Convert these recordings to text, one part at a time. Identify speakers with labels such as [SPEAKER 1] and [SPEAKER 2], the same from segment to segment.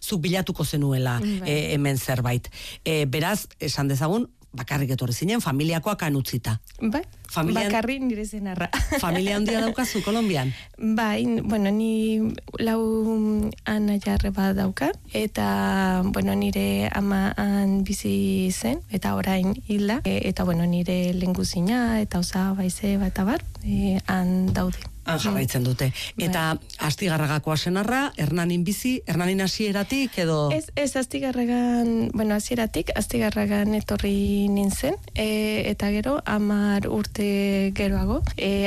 [SPEAKER 1] zuk bilatuko zenuela hemen zerbait. Beraz, esan dezagun, bakarrik etorri zinen, familiakoak anutzita.
[SPEAKER 2] Bai, bakarrik nire zenarra.
[SPEAKER 1] Familia handia daukazu, Kolonbian?
[SPEAKER 2] Bai, bueno, ni 4 anaia bat dauka, eta, bueno, nire amaan bizi zen, eta orain hilda, eta, bueno, nire lenguzina, eta osaba ize bat abar, han daude.
[SPEAKER 1] Jarraitzen dute. Eta Astigarragakoa senarra, Hernanin bizi, Hernanin hasieratik edo...
[SPEAKER 2] Ez Astigarragan, bueno, hasieratik, Astigarragan etorri nintzen, eta gero, 10 urte geroago,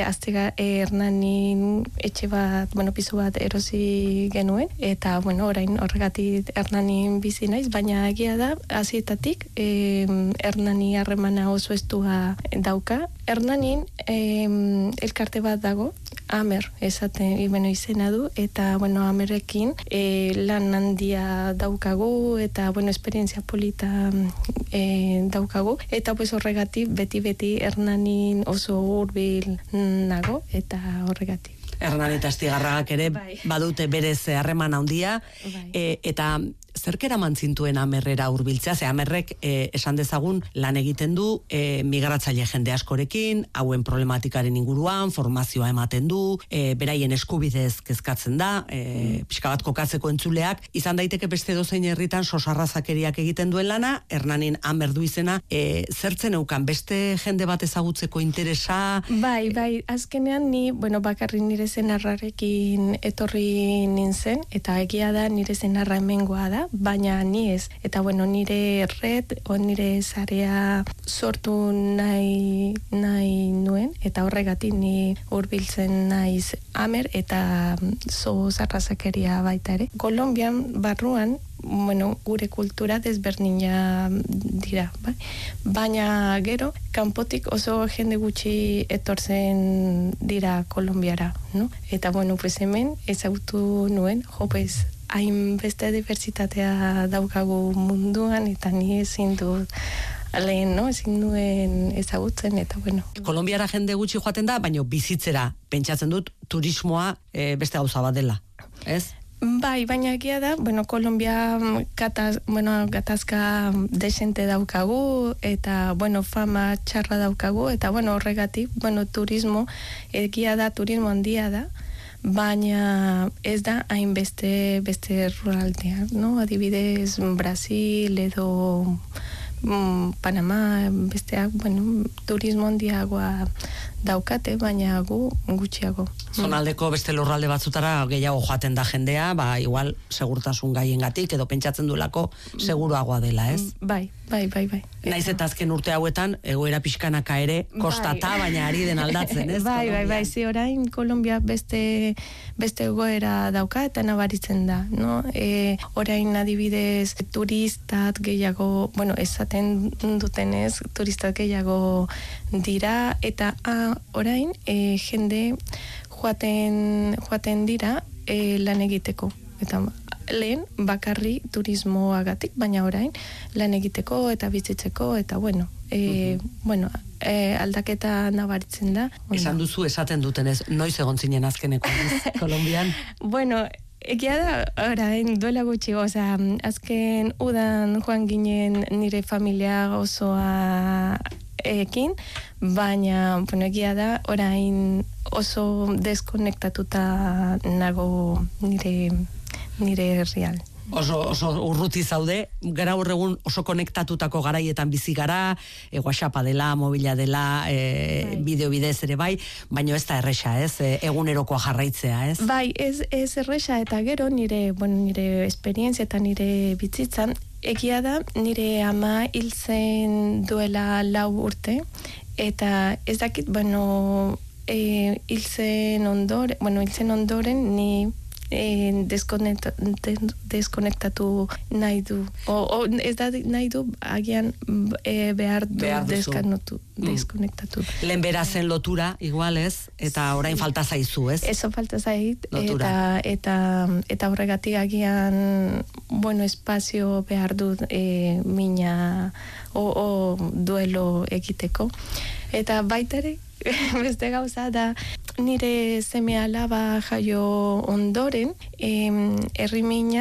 [SPEAKER 2] Hernanin etxe bat, bueno, pisu bat erosi genuen, eta, bueno, orain horregatik Hernanin bizi naiz, baina egia da, hasietatik, Hernani harremana oso estua dauka. Hernanin elkarte bat dago, Amer, esaten, bueno, izena du, eta, bueno, Amerrekin lan handia daukagu, eta, bueno, esperientzia polita daukagu, eta, pues, horregatik, beti Hernanin oso hurbil nago, eta horregatik.
[SPEAKER 1] Hernan eta Astigarragak ere badute berez harreman handia, eta zerk eraman zintuen Amerrera hurbiltzea, ze Amerrek esan dezagun lan egiten du migratzaile jende askorekin, hauen problematikaren inguruan, formazioa ematen du, beraien eskubidez kezkatzen da, pixka bat kokatzeko entzuleak, izan daiteke beste dozein herritan sosarrazakeriak egiten duen lana, Hernanin Amer du izena, zertzen eukan beste jende bat ezagutzeko interesa?
[SPEAKER 2] Bai, azkenean ni, bueno, bakarri nire zenarrarekin etorri nintzen, eta egia da nire zenarra hemengoa da, baina ni ez. Eta, bueno, nire red, nire zarea sortu nahi nuen, eta horregatik ni hurbiltzen naiz Amer, eta zarrazakeria baita ere. Kolonbian barruan, bueno, gure kultura desberdina dira, bai? Baina gero, kanpotik oso jende gutxi etortzen dira Kolonbiara, no? Eta, bueno, pues hemen ezagutu nuen, pues, hain beste diversitatea daukagu munduan, eta ni ezin dut lehen, no? Ezin duen ezagutzen, eta bueno.
[SPEAKER 1] Kolonbiara jende gutxi joaten da, baina bizitzera, pentsatzen dut, turismoa beste gauza bat dela, ez?
[SPEAKER 2] Bai, baina egia da, bueno, Kolombia gatazka desente daukagu, eta, bueno, fama txarra daukagu, eta, bueno, horregatik, bueno, turismo, egia da, turismo handia da, baina ez da hain beste ruraldea, no? Adibidez, Brasil edo Panama, besteak, bueno, turismo handiagoa daukate, baina gutxiago.
[SPEAKER 1] Zonaldeko beste lurralde batzutara gehiago joaten da jendea, ba, igual segurtasun gaiengatik edo pentsatzen duelako seguruagoa dela, ez?
[SPEAKER 2] Bai.
[SPEAKER 1] Naiz eta azken urte hauetan, egoera pixkanaka ere, kostata, baina ari den aldatzen, ez?
[SPEAKER 2] Bai, zi orain Kolombia beste egoera dauka eta nabaritzen da, no? Orain adibidez turistat gehiago, bueno, esaten dutenez, turistat gehiago dira, eta orain jende joaten dira lan egiteko. Eta lehen bakarri turismoagatik, baina orain lan egiteko eta bizitzeko, eta bueno, aldaketa nabaritzen da.
[SPEAKER 1] Esan duzu esaten dutenez, noiz egon zinen azkeneko Kolonbian?
[SPEAKER 2] Bueno, egia da, orain duela gutxi, oza, azken udan joan ginen nire familia osoa ekin, baina, bueno, egia da, orain oso deskonektatuta nago nire herrian.
[SPEAKER 1] Oso urruti zaude, gara horregun oso konektatutako garaietan bizi gara, WhatsAppa dela, mobila dela, bideo bidez ere bai, baina ez da erresa, ez? Egunerokoa jarraitzea, ez?
[SPEAKER 2] Bai, ez erresa, eta gero nire esperientzia eta nire bizitzan, egia da, nire ama hiltzen duela 4 urte, eta ez dakit, hiltzen ondoren, ni deskonektatu nahi du. Ez da nahi du, agian behar deskonektatu.
[SPEAKER 1] Lehen berazen lotura, igual ez, eta orain falta zaizu, ez?
[SPEAKER 2] Eso falta zait, eta horregatik agian, espazio behar du mina o duelo egiteko. Eta baitere, beste gauza da, nire seme alaba jaio ondoren, herrimina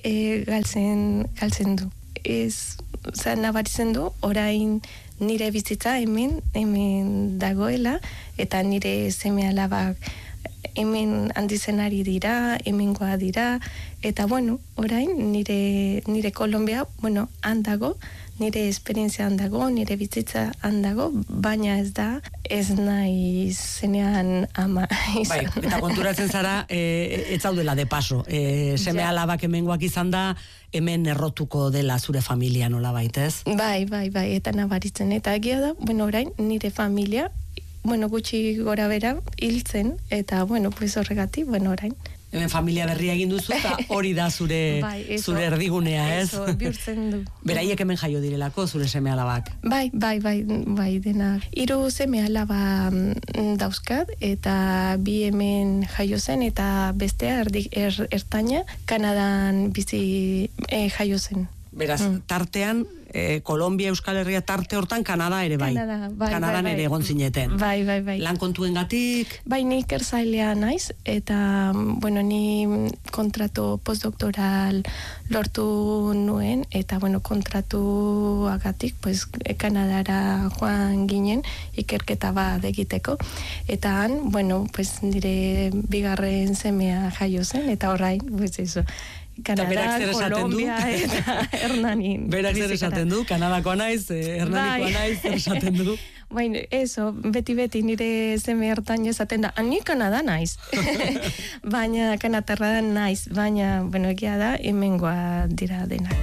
[SPEAKER 2] galtzen du. Nabaritzen du, orain nire bizitza hemen dagoela, eta nire seme alabak hemen handitzen ari dira, hemengoa dira, eta orain nire Kolombia, handago, nire esperientzia handago, nire bizitza handago, baina ez nahi zenean ama izan.
[SPEAKER 1] Bai, eta konturatzen zara, ez zaudela de paso. Seme alabak hemengoak izan da, hemen errotuko dela zure familia nola baitez?
[SPEAKER 2] Bai, eta nabaritzen. Eta egia da, orain nire familia, gutxi gora bera hiltzen, eta, horregatik, orain.
[SPEAKER 1] Hemen familia berria egin duzu, eta hori da zure erdigunea, ez?
[SPEAKER 2] Eso, bihurtzen du.
[SPEAKER 1] Beraiek hemen jaio direlako, zure seme alabak?
[SPEAKER 2] Bai, dena. 3 seme alaba dauzkat, eta 2 hemen jaio zen, eta bestea ertaina Kanadan bizi jaio zen.
[SPEAKER 1] Beraz, tartean, Kolombia, Euskal Herria tarte hortan, Kanada ere bai. Kanadan ere egon zineten.
[SPEAKER 2] Bai.
[SPEAKER 1] Lan kontuengatik?
[SPEAKER 2] Bai, ni ikertzailea naiz, eta, ni kontratu postdoktoral lortu nuen, eta, kontratuagatik, Kanadara joan ginen, ikerketa bat egiteko. Eta han, nire 2. semea jaio zen, eta orain, eso. Kanada, Kolombia eta Hernanin.
[SPEAKER 1] Berak zer esaten du, Kanadakoa naiz, Hernanikoa naiz, zer esaten du.
[SPEAKER 2] Eso, beti nire seme ertaina esaten da, ni Kanada naiz. Baina Kanatarra naiz, baina, egia da, hemengoa dira denak.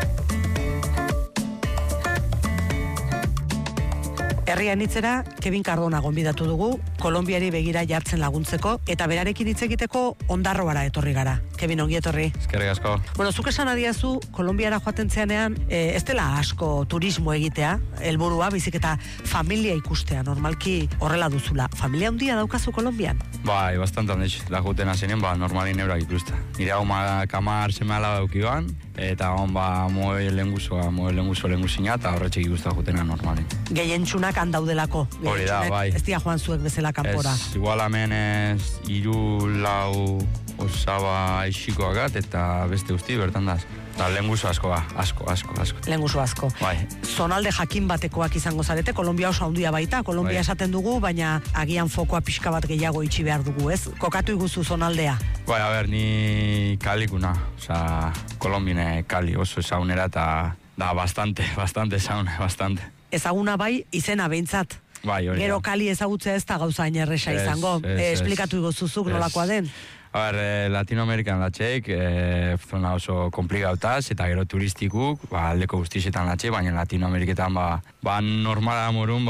[SPEAKER 2] Herrian hitzera, Kevin Cardona gonbidatu dugu, Kolonbiari begira jartzen laguntzeko, eta berarekin hitz egiteko Ondarroara etorri gara. Kevin, ongi etorri.
[SPEAKER 3] Eskerrik asko.
[SPEAKER 1] Zuk esan adiazu, Kolonbiara joaten zeanean, ez dela asko turismo egitea, helburua, bizik eta familia ikustea, normalki horrela duzula. Familia handia daukazu Kolonbian?
[SPEAKER 3] Bai, bastante handiz, da juten azenen, normalin eurak ikusta. Nire hau kamar seme alaba daukiban, eta moe lenguzina, eta horretxek ikusta jutena normalin.
[SPEAKER 1] Gehientsunak handaudelako.
[SPEAKER 3] Hori da, bai.
[SPEAKER 1] Ez dia joan zuek bezala kanpora.
[SPEAKER 3] Ez, igual hemen ez, 3-4 osaba aixikoagat, eta beste guzti bertan daz. Eta lenguzo asko.
[SPEAKER 1] Lenguzo asko.
[SPEAKER 3] Bai.
[SPEAKER 1] Zonalde jakin batekoak izango zarete, Kolombia oso handia baita, Kolombia esaten dugu, baina agian fokoa pixka bat gehiago itxi behar dugu, ez? Kokatu iguzu zonaldea.
[SPEAKER 3] Bai, ni kalikuna, Kolombine kali oso ezagunera, eta da bastante ezaune, bastante.
[SPEAKER 1] Ezaguna bai, izena behintzat.
[SPEAKER 3] Bai, hori.
[SPEAKER 1] Gero kali ezagutzea ez da gauza inerresa izango. Esplikatu igozuzuk nolakoa den.
[SPEAKER 3] Latinoamerikan latxeik, zona oso komplikautaz, eta gero turistikuk, aldeko guztietan latxe, baina Latinoameriketan normala morun,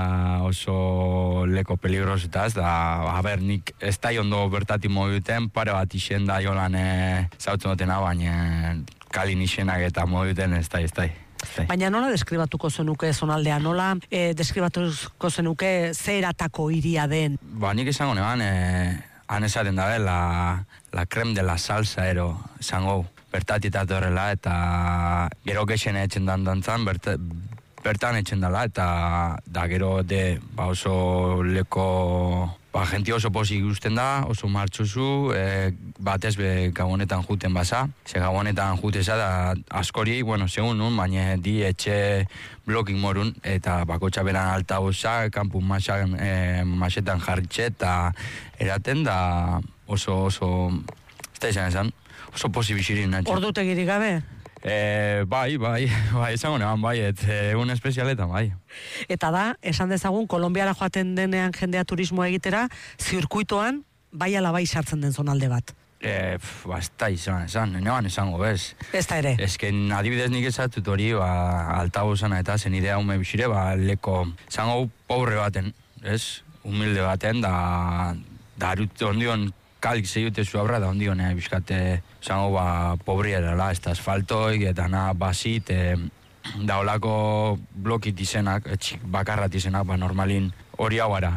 [SPEAKER 3] oso leko peligrosutaz, nik ez da ondo bertati moduten, pare bat isen da jolan zautzen dutena, baina kalin isenak eta moduten ez da.
[SPEAKER 1] Baina nola deskribatuko zenuke zonaldea, nola deskribatuko zenuke zeratako iria den?
[SPEAKER 3] Nik esango neban, han esaten dabe, la creme de la salsa esango, bertatitat horrela, eta gero gexen etxen dantzan, bertan etxen dela, eta gero oso leko, jenti oso pozik ikusten da, oso martxozu, batez gabonetan juten basa, gabonetan juteza da askori, segun nun, baina di etxe bloking morun, eta bakotxa beran altabosa, kanpun masetan jarritxe, eta eraten da oso, ez da esan, oso pozik bizirin natxe.
[SPEAKER 1] Ordutegirik gabe?
[SPEAKER 3] Bai, esango neban, egun espezialetan, bai.
[SPEAKER 1] Eta da, esan dezagun, Kolonbiara joaten denean jendea turismoa egitera, zirkuitoan, bai ala bai sartzen den zonalde bat.
[SPEAKER 3] Ez da izan, neban esango, bez.
[SPEAKER 1] Ez da ere.
[SPEAKER 3] Ez adibidez nik esatut hori, altabozana eta zen idea hume bisire, leko, esango pobre baten, ez? Humilde baten, da ondion, kalik zeiute zuabra, da ondion, bizkate, zango, pobriera, ez da asfaltoik, eta basit, da olako blokit izenak, bakarrat izenak, normalin hori hauara,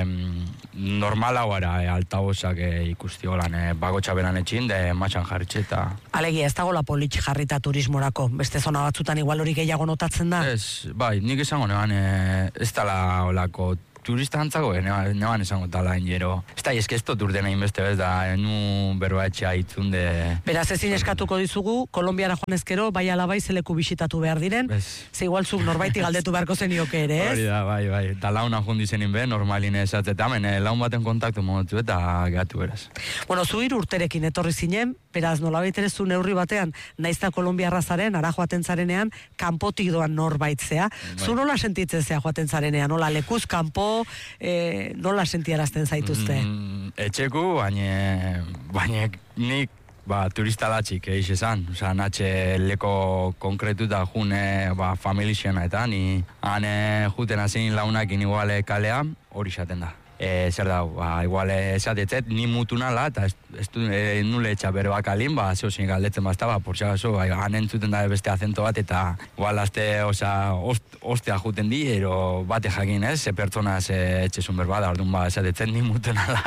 [SPEAKER 3] normal hauara, altabozak ikusti holan, bakotxa beran etxin, matxan jarritxe, eta...
[SPEAKER 1] Alegia, ez dago la politx jarrita turismorako, beste zona batzutan igual hori gehiago notatzen da?
[SPEAKER 3] Ez, bai, nik esango neban, ez dala olako turista antzako, neban esango tala ingero. Ez da dut urten egin beste bez, da, nu berba etxea itzunde...
[SPEAKER 1] Beraz, ezin eskatuko dizugu, Kolombiara joan ezkero, bai alabai zeleku bisitatu behar diren, ze igualzuk norbaiti galdetu beharko zenioke ere, ez?
[SPEAKER 3] Hori da, bai. Da launa jondi zenin be, normalin esatze, eta hemen laun baten kontaktu modutu eta gatu beraz.
[SPEAKER 1] Bueno, zu 3 urterekin etorri zinen, beraz, nolabait ere zu neurri batean, naizta Kolombiarra zaren, ara joaten zarenean, kanpotik doan norbaitzea. Zu nola sentitzezea joaten zarenean? Nola lekuz, kanpo, nola sentiarazten zaituzte?
[SPEAKER 3] Etxeku, baina nik turista latxik egin esan. Osa, natxe leko konkretu da june familixena eta ni hane juten azin launakin iguale kalea, hori xaten da. Zer da, igual esatetzet, ni mutu nala, eta nule etxa bero bakalin, zehosin galdetzen bazta, por xagazo, hanen zuten da beste azento bat, eta igual azte, ostea juten di, ero bate jakin ez, ze pertsona etxezun berba da, orduan esatetzet, ni mutu nala,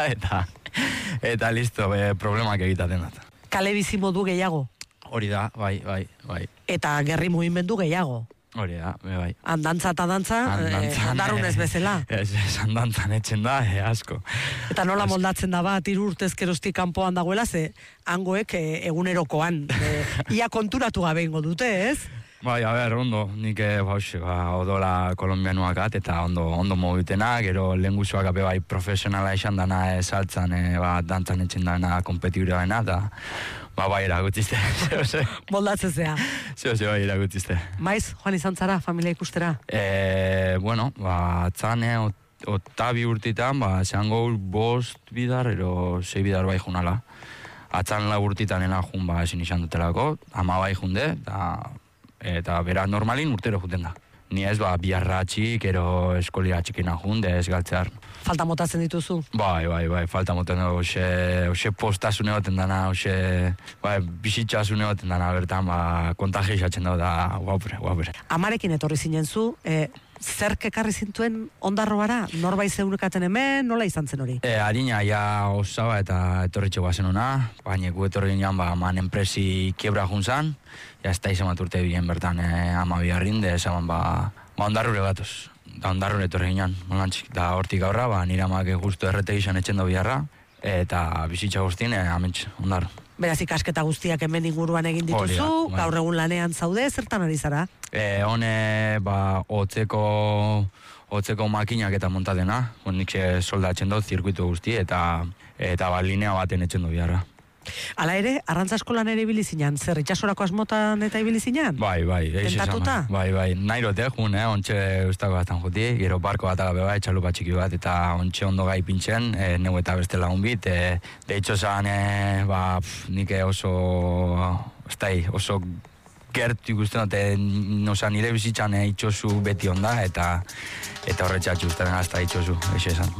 [SPEAKER 3] eta listo, problemak egitaten dat.
[SPEAKER 1] Kale bizi modu gehiago?
[SPEAKER 3] Hori da, bai.
[SPEAKER 1] Eta gerri mugimendu gehiago?
[SPEAKER 3] Hori da, bai.
[SPEAKER 1] Andantza eta dantza, ondarrunez bezala.
[SPEAKER 3] Ez, andantzan etxen da, asko.
[SPEAKER 1] Eta nola moldatzen da 3 urtez geroztik kanpoan dagoela, ze hangoek egunerokoan. Ia konturatu gabe ingo dute, ez?
[SPEAKER 3] Bai, ondo, nik odola kolombianuakat eta ondo mogitenak, gero lenguzuak abe bai profesionala esan dana saltzan, dantzan etxen dana kompetibura dena, eta bai eragutzizte.
[SPEAKER 1] Moldatzezea.
[SPEAKER 3] Zeo, bai eragutzizte.
[SPEAKER 1] Maiz, joan izan zara, familia ikustera?
[SPEAKER 3] Bueno, atzane, otabi urtitan, zean gaur 5 bidar, ero 6 bidar bai junala. Atzan 4 urtitan jun ezin izan dutelako, 10 bai junde, eta beraz normalin urtero juten da. Ni ez biarra txik, ero eskolia txikina junde, ez galtzear.
[SPEAKER 1] Falta motatzen dituzu?
[SPEAKER 3] Bai, falta motatzen dugu, hoxe postasune goten dana, hoxe bizitzasune goten dana, bertan, kontagia izatzen dugu da, guapure.
[SPEAKER 1] Amarekin etorri zinen zu, zerk ekarri zintuen ondarroara? Norbait zeunekaten hemen, nola izan zen hori?
[SPEAKER 3] Harina, osaba eta etorritxo guazen hona, baina gu etorri ginean, man enpresi kiebra juntzan, ez da izan bat urte bilen bertan, ama biharrinde, esan ondarrure gatoz. Da ondarrure etorri ginean, molantzik, da hortik aurra, nire amak justu errete gizan etxen da biharra, eta bizitza guztien, amentz, ondarro.
[SPEAKER 1] Beraz, ikasketa guztiak hemen inguruan egin dituzu, gaur egun lanean zaude, zertan ari zara?
[SPEAKER 3] Hone, hotzeko makinak eta montatena, nik soldatzen dut, zirkuitu guzti, eta linea baten etxen du biharra.
[SPEAKER 1] Hala ere, arrantza eskolan ere ibilizinan, zer itxasorako asmotan eta ibilizinan?
[SPEAKER 3] Bai.
[SPEAKER 1] Tentatuta?
[SPEAKER 3] Bai, nahi rote, ontxe ustako batan juti, gero barko bat agabe bai, txalupa txiki bat, eta ontxe ondo gai pintzen, neu eta beste lagun bit, deitxo zan, nik oso gertu ikusten dute, nire bizitzan itxosu beti onda, eta horretxatxu ustaren hasta itxosu, eixo esan.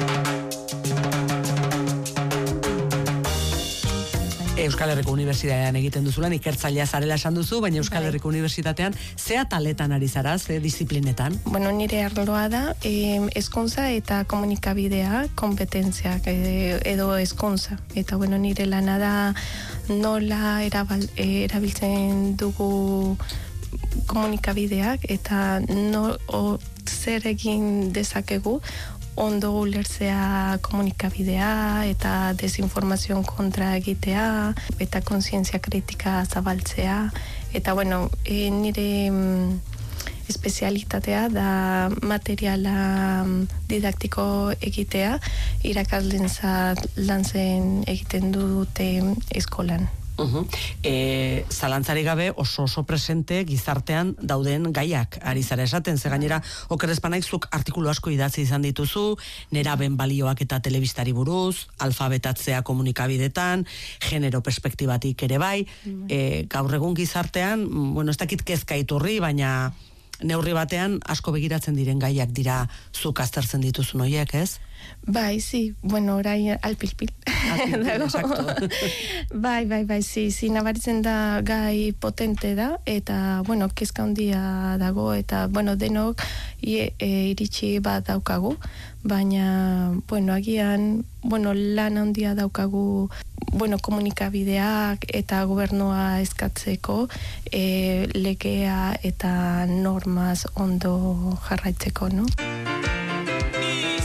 [SPEAKER 1] Euskal Herriko Unibertsitatean egiten duzulan, ikertzailea zarela esan duzu, baina Euskal Herriko Unibertsitatean zea taletan ari zara, ze disiplinetan?
[SPEAKER 2] Bueno, nire arloa da, hezkuntza eta komunikabidea, kompetentziak edo hezkuntza. Eta bueno, nire lana da nola erabiltzen dugu komunikabideak eta zer egin dezakegu ondo ulertzea komunikabidea eta desinformazioen kontra egitea eta kontzientzia kritika zabaltzea. Eta bueno, nire espezialitatea da materiala didaktiko egitea, irakaslentzat lantzen egiten dute eskolan.
[SPEAKER 1] Zalantzari gabe oso presente gizartean dauden gaiak ari zara esaten, ze gainera okerrezpanaik zuk artikulu asko idatzi izan dituzu, neraben balioak eta telebistari buruz, alfabetatzea komunikabidetan, genero perspektibatik ere bai, gaur egun gizartean, bueno, ez dakit kezka iturri, baina neurri batean asko begiratzen diren gaiak dira zuk aztertzen dituzun horiek, ez?
[SPEAKER 2] Bai, sí, bueno, orai alpilpil.
[SPEAKER 1] Exacto.
[SPEAKER 2] Bai, nabaritzen da gai potente da, eta, bueno, kezka handia dago, eta, bueno, denok iritsi bat daukagu, baina, bueno, agian, bueno, lan handia daukagu, bueno, komunikabideak eta gobernua eskatzeko, legea eta normaz ondo jarraitzeko, no?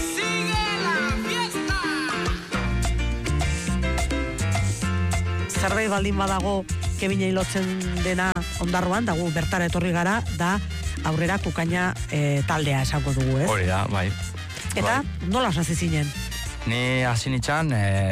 [SPEAKER 1] zerbait baldin badago kebinei lotzen dena ondarruan, dago bertara etorri gara, da aurrera kukaina taldea esango dugu, ez?
[SPEAKER 3] Hori da, bai.
[SPEAKER 1] Eta nola hasi zinen?
[SPEAKER 3] Ni hasi nintzen,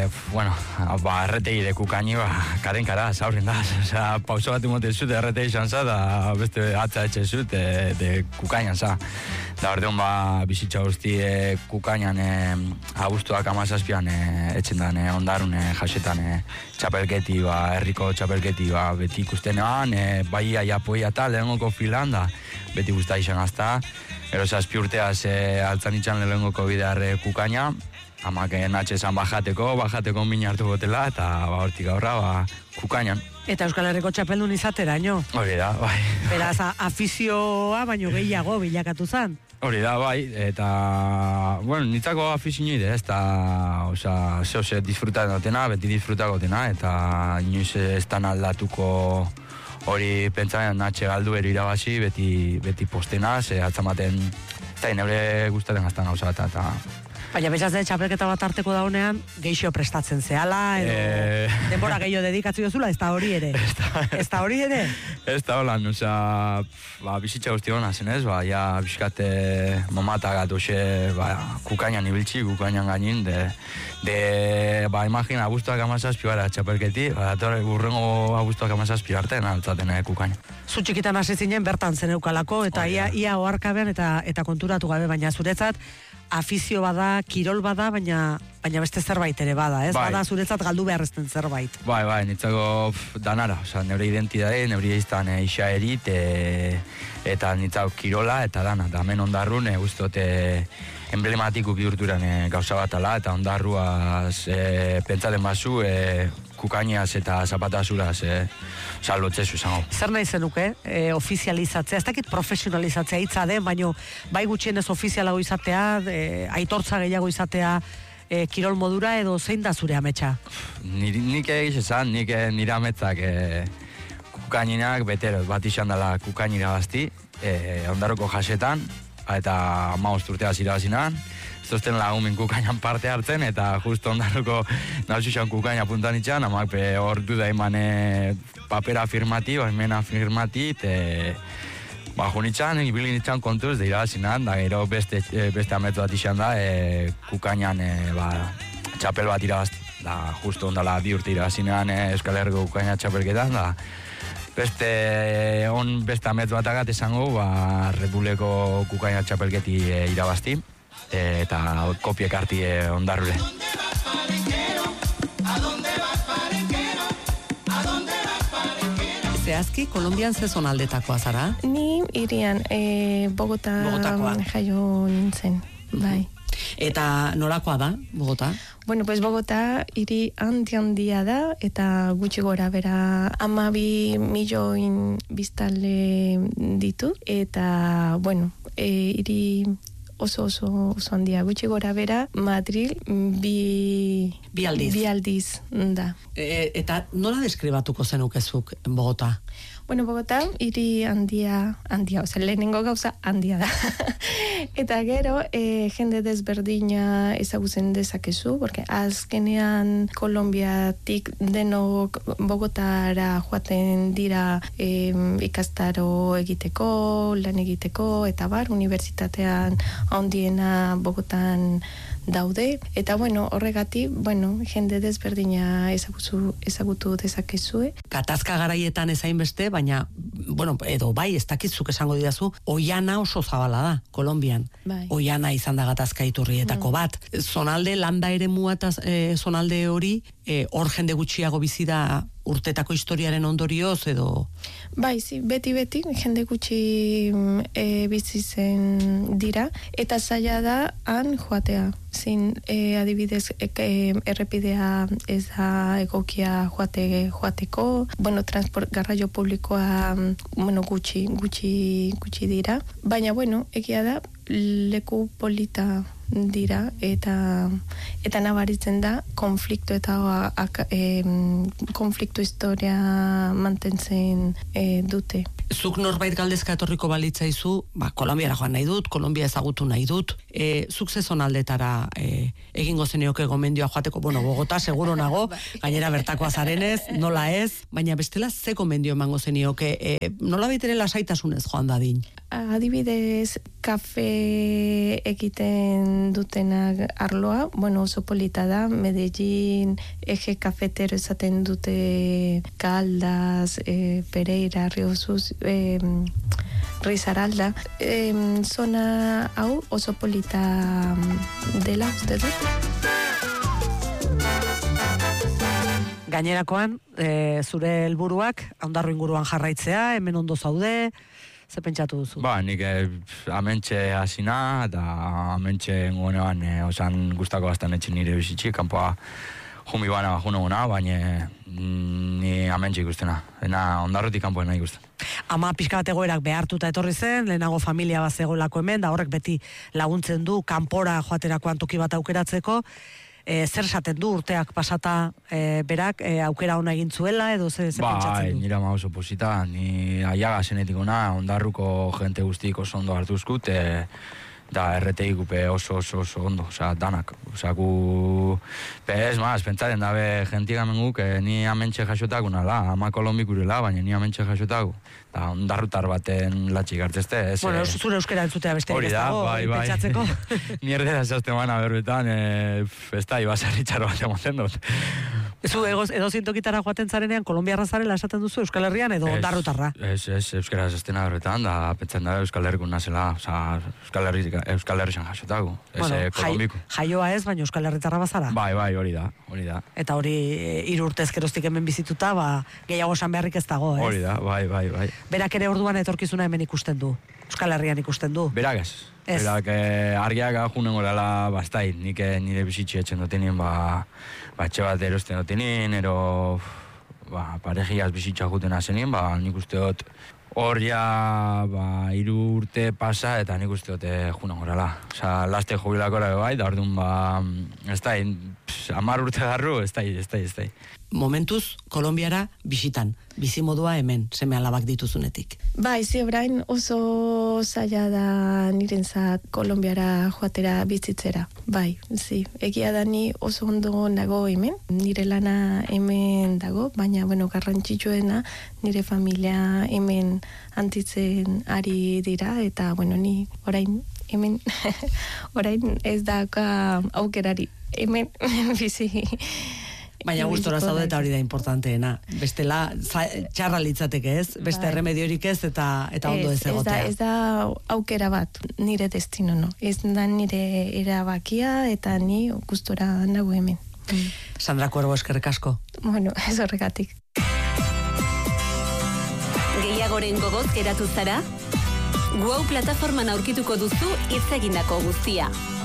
[SPEAKER 3] erretegi de kukaini, karenkara, zaurren da. Osea, pauso bat imote zut, erretegi izan za, da beste atza etxe zut, de kukainan za. Da ordeon, bizitza guzti kukainan abuztuak 17an etxen dan, ondarun jasetan txapelketi, herriko txapelketi, beti ikustenean, bai aiapoia eta lehengoko filan, da beti guzta izan azta. Ero 7 urteaz altzan itxan lehengoko bidar kukaina, hamak natxezan bajateko min hartu gotela, eta hortik aurra, kukainan.
[SPEAKER 1] Eta Euskal Herriko txapeldun izateraino.
[SPEAKER 3] Hori da, bai.
[SPEAKER 1] Beraz, afizioa baino gehiago bilakatu zan.
[SPEAKER 3] Hori da, bai, eta, bueno, nitzako afizio ide, ez da, oza, zehose disfrutaten dutena, beti disfrutakotena, eta inoiz ez da aldatuko hori pentsatzen natxe galdu ero irabazi, beti postena, ze atzamaten, ez da, nebre gustaten gaztan gauza eta...
[SPEAKER 1] Baina betxaz txapelketa bat harteko daunean, geixo prestatzen zehala, edo denbora gehiago dedikatzu dozula, ez da hori ere. Ez da hori ere?
[SPEAKER 3] Ez da holan, oza, bizitza guzti hona zen ez, ja, bizkate mamatak atoxe, kukainan ibiltzi, kukainan gainin, imagina, abuztuak 17 gara txapelketi, urrengo abuztuak 17 artean altzaten kukaina.
[SPEAKER 1] Zu txikitan hasi zinen bertan zen eukalako, eta ia oharkabean eta konturatu gabe, baina zuretzat, afizio bada, kirol bada, baina beste zerbait ere bada, ez? Bada zuretzat galdu beharrezten zerbait.
[SPEAKER 3] Bai, nitzako danara, oza, neure identidade, neure iztan isa erit, eta nitzako kirola, eta dana, da hemen ondarrun, guztote emblematiku bihurturan gauza bat ala, eta ondarruaz pentsaten bazu, kukainiaz eta zapatazuraz salotzezu zango.
[SPEAKER 1] Zer nahi zenuke, ofizializatzea, ez dakit profesionalizatzea hitza den, baina bai gutxienez ofizialago izatea, aitortza gehiago izatea kirol modura, edo zein da zure ametsa?
[SPEAKER 3] Nik egiz esan, nik nire ametzak kukaininak betero, bat izan dela kukainira basti, ondarroko jasetan, eta 15 urtea zirabazinan, zozten lagumin kukainan parte hartzen, eta justo ondarroko nauzuxan kukaina puntan itxan, amak hor duda imane papera afirmati, baimena afirmati, junitxan, ibilin itxan kontuz, da irabazinan, da gero beste ametu bat izan da, kukainan txapel bat irabazti. Da justo ondala 2 urte irabazinan Euskal Herriko kukaina txapelketan, da beste ametu bat agat esango, Red Bulleko kukaina txapelketi irabazti, eta kopiek harti ondarrule.
[SPEAKER 1] Zehazki, Kolombian ze zonaldetakoa zara?
[SPEAKER 2] Ni irian, Bogotakoa jaio nintzen, bai.
[SPEAKER 1] Eta nolakoa da, Bogota?
[SPEAKER 2] Bueno, pues Bogota hiri handia da, eta gutxi gora bera 12 milioin biztanle ditu, eta, bueno, hiri oso handia, gutxi gora bera, Madrid bi aldiz da.
[SPEAKER 1] Eta nola deskribatuko zenukezuk Bogota?
[SPEAKER 2] Bueno, Bogota hiri handia, oza, lehenengo gauza handia da. Eta gero, jende desberdina ezagutzen dezakezu, porque azkenean Kolombiatik denok Bogotara joaten dira ikastaro egiteko, lan egiteko, eta bar, unibertsitatean handiena Bogotan daude, eta bueno, horregatik, bueno, jende desberdina ezagutu dezakezue.
[SPEAKER 1] Gatazka garaietan ezain beste, baina, bueno, edo bai, ez dakitzuk esango didazu, oiana oso zabala da, Kolombian.
[SPEAKER 2] Bai.
[SPEAKER 1] Oiana izan da gatazka iturrietako bat. Zonalde, landa ere muata zonalde hori, hor jende gutxiago bizi da urtetako historiaren ondorioz, edo...
[SPEAKER 2] Bai, beti, jende gutxi bizi zen dira, eta zaila da han joatea. Zin, adibidez, errepidea ez da egokia joateko, bueno, garraio publikoa, bueno, gutxi dira, baina, bueno, egia da, leku polita dira, eta nabaritzen da konflikto eta konflikto historia mantentzen dute.
[SPEAKER 1] Zuk norbait galdezka etorriko balitzaizu, Kolonbiara joan nahi dut, Kolombia ezagutu nahi dut, zuk zezon aldetara egingo zenioke gomendioa joateko, Bogota seguro nago, gainera bertakoa zarenez, nola ez, baina bestela ze gomendio emango zenioke, nola baitere lasaitasunez joan dadin?
[SPEAKER 2] Adibidez, kafe egiten dutenak arloa, oso polita da, Medellín, eje kafetero esaten dute Caldas, Pereira, Riosuz, Risaralda. Zona hau oso polita dela, uste dut?
[SPEAKER 1] Gainerakoan, zure helburuak Ondarro inguruan jarraitzea, hemen ondo zaude, ze pentsatu duzu?
[SPEAKER 3] Nik amentxe hasina, eta amentxe ngonean, osan gustako bastan etxin nire bizitxik, kanpoa jumi bana juneguna, baina ni amentxe ikustena. Ondarrotik kanpoen nahi ikusten.
[SPEAKER 1] Ama pixka bat egoerak behartuta etorri zen, lehenago familia bat zegoelako hemen, da horrek beti laguntzen du, kanpora joaterakoan toki bat aukeratzeko, zer esaten du urteak pasata berak aukera ona egin zuela edo ze pentsatzen du?
[SPEAKER 3] Nire ama oso posita, ni aiaga zenetik ona, Ondarruko jente guztik oso ondo hartuzkut, da erretei gupe oso ondo, danak. Gu, pentsaren dabe jentik amen guk, ni amentxe jasotaku nala, ama Kolombik urela, baina ni amentxe jasotaku. Da, Ondarrutar baten latxik hartzezte.
[SPEAKER 1] Zure euskera entzutea beste
[SPEAKER 3] ez dago,
[SPEAKER 1] pentsatzeko.
[SPEAKER 3] Ni erdera zazte mana berbetan, ez da, ibazarritxarro bat emoten dut.
[SPEAKER 1] Zu edo zintokitara joaten zarenean, Kolombiarra zarela esaten duzu Euskal Herrian edo Ondarrutarra?
[SPEAKER 3] Ez, euskera zaztena berbetan, da, pentsan da Euskal Herrikun nazela, Euskal Herrian jasotagu.
[SPEAKER 1] Jaioa ez, baina Euskal Herritarra bazara?
[SPEAKER 3] Bai, hori da.
[SPEAKER 1] Eta hori 3 urtez geroztik hemen bizituta, gehiago esan beharrik ez dago, ez?
[SPEAKER 3] Hori da, bai.
[SPEAKER 1] Berak ere orduan etorkizuna hemen ikusten du, Euskal Herrian ikusten du?
[SPEAKER 3] Berak ez. Berak argiak junengo lala bastait, nik nire bizitxe etxen dutenien, etxe bat erosten dutenien, ero parejiaz bizitxa juten azenien, nik uste dut hor ja 3 urte pasa eta nik uste dut junengo lala. Laste jubilakora bai, da orduan ez da, 10 urte darru, ez da.
[SPEAKER 1] Momentuz, Kolombiara bisitan, bizimodua hemen, seme alabak dituzunetik.
[SPEAKER 2] Bai, orain oso zaila da nirentzat Kolombiara joatera bizitzera. Bai, egia da ni oso ondo nago hemen, nire lana hemen dago, baina, garrantzitsuena nire familia hemen handitzen ari dira, eta, ni orain hemen, orain ez daka aukerari, hemen bizi.
[SPEAKER 1] Baina gustora zaude eta hori da importanteena. Bestela, txarra litzateke ez, beste remediorik ez eta ondo ez egotea.
[SPEAKER 2] Ez da aukera bat, nire destino, no. Ez da nire erabakia eta ni gustora nago hemen.
[SPEAKER 1] Sandra Cuervo, eskerrik asko.
[SPEAKER 2] Ez horregatik.
[SPEAKER 4] Gehiagoren gogoz geratu zara? Gu hau plataforman aurkituko duzu hitz egindako guztia.